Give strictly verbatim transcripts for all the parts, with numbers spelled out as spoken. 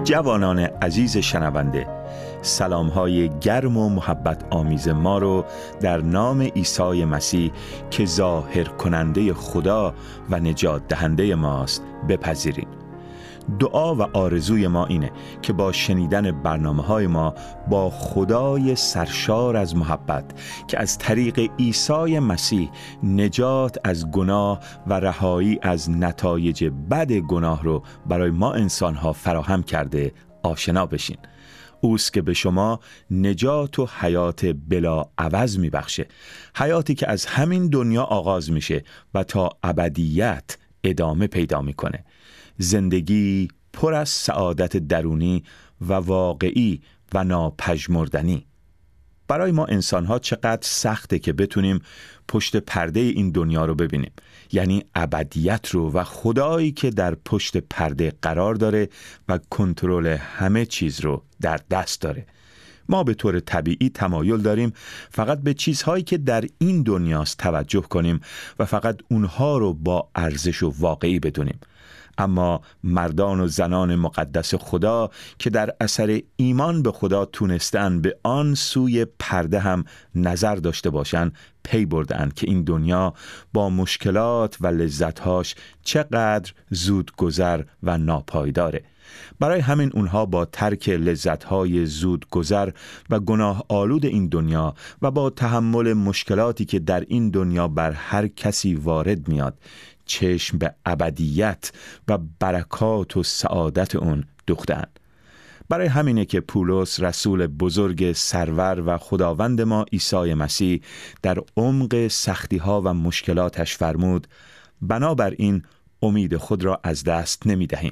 جوانان عزیز شنونده، سلام‌های گرم و محبت آمیز ما رو در نام عیسی مسیح که ظاهر کننده خدا و نجات دهنده ماست بپذیرید. دعا و آرزوی ما اینه که با شنیدن برنامه‌های ما با خدای سرشار از محبت که از طریق عیسی مسیح نجات از گناه و رهایی از نتایج بد گناه رو برای ما انسان‌ها فراهم کرده آشنا بشین. اوست که به شما نجات و حیات بلا عوض میبخشه، حیاتی که از همین دنیا آغاز میشه و تا ابدیت ادامه پیدا میکنه. زندگی پر از سعادت درونی و واقعی و ناپژمردنی. برای ما انسان‌ها چقدر سخته که بتونیم پشت پرده این دنیا رو ببینیم، یعنی ابدیت رو و خدایی که در پشت پرده قرار داره و کنترل همه چیز رو در دست داره. ما به طور طبیعی تمایل داریم فقط به چیزهایی که در این دنیاست توجه کنیم و فقط اونها رو با ارزش و واقعی بدونیم. اما مردان و زنان مقدس خدا که در اثر ایمان به خدا تونستن به آن سوی پرده هم نظر داشته باشن، پی بردن که این دنیا با مشکلات و لذتهاش چقدر زود گذر و ناپایداره. برای همین اونها با ترک لذتهای زود گذر و گناه آلود این دنیا و با تحمل مشکلاتی که در این دنیا بر هر کسی وارد میاد، چشم به ابدیت و برکات و سعادت اون دوختن. برای همینه که پولس رسول بزرگ سرور و خداوند ما عیسی مسیح در عمق سختی‌ها و مشکلاتش فرمود: بنابراین امید خود را از دست نمی دهیم.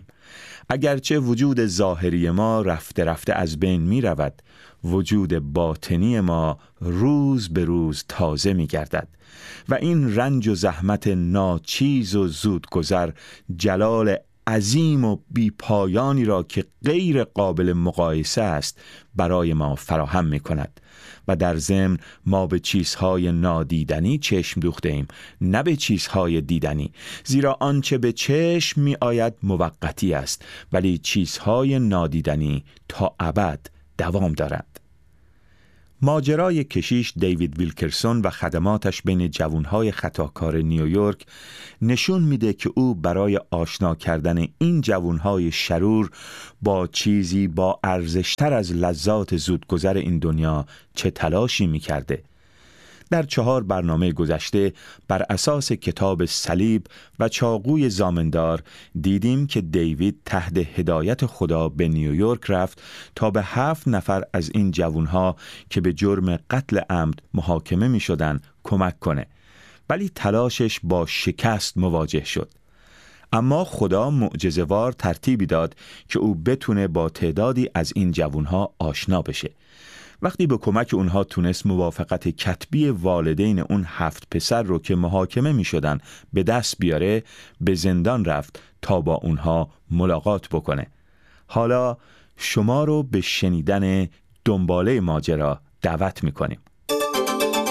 اگرچه وجود ظاهری ما رفته رفته از بین می رود، وجود باطنی ما روز به روز تازه می گردد و این رنج و زحمت ناچیز و زود گذر جلال عظیم و بی پایانی را که غیر قابل مقایسه است برای ما فراهم می کند و در ضمن ما به چیزهای نادیدنی چشم دوخته ایم، نه به چیزهای دیدنی، زیرا آنچه به چشم می آید موقتی است ولی چیزهای نادیدنی تا ابد دوام دارد. ماجرای کشیش دیوید ویلکرسون و خدماتش بین جوانهای خطاکار نیویورک نشون میده که او برای آشنا کردن این جوانهای شرور با چیزی با ارزشتر از لذات زودگذر این دنیا چه تلاشی میکرده. در چهار برنامه گذشته بر اساس کتاب صلیب و چاقوی زامندار دیدیم که دیوید تحت هدایت خدا به نیویورک رفت تا به هفت نفر از این جوانها که به جرم قتل عمد محاکمه می شدن کمک کنه، ولی تلاشش با شکست مواجه شد. اما خدا معجزه‌وار ترتیبی داد که او بتونه با تعدادی از این جوانها آشنا بشه. وقتی به کمک اونها تونست موافقت کتبی والدین اون هفت پسر رو که محاکمه می شدن به دست بیاره، به زندان رفت تا با اونها ملاقات بکنه. حالا شما رو به شنیدن دنباله ماجرا دعوت می کنیم.